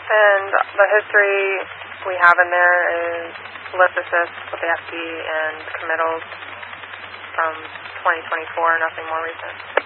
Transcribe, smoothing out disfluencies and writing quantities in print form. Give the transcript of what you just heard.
And the history we have in there is lithosis with the FD and committals from 2024, nothing more recent.